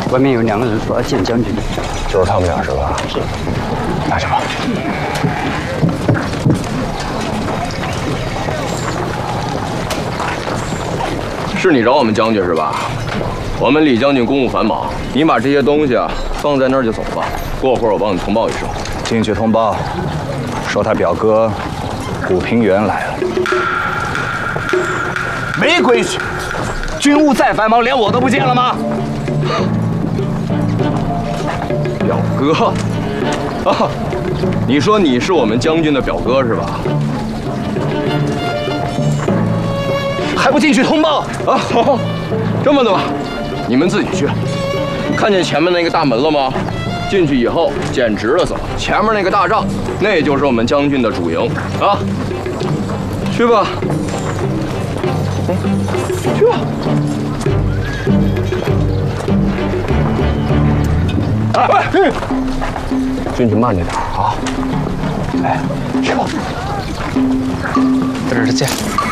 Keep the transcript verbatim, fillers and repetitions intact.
外面有两个人说要见将军， 就是他们俩是吧？ 是。 拿去吧。 是你找我们将军是吧？我们李将军公务繁忙，你把这些东西啊放在那儿就走吧。过会儿我帮你通报一声。 进去通报，说他表哥古平原来了。 没规矩！军务再繁忙，连我都不见了吗？表哥，啊，你说你是我们将军的表哥是吧？还不进去通报啊？好，这么的吧，你们自己去。看见前面那个大门了吗？进去以后简直了走，前面那个大帐，那就是我们将军的主营啊。去吧，嗯，去吧。哎，嗯，进去慢着点啊。哎，去吧。 在这儿见。